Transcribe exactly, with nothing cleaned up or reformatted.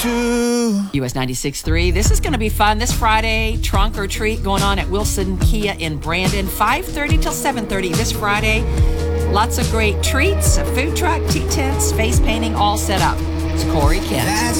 too. U S ninety-six point three. This is going to be fun this Friday. Trunk or treat going on at Wilson Kia in Brandon. five thirty till seven thirty this Friday. Lots of great treats, a food truck, tea tents, face painting, all set up. It's Corey Kent. That's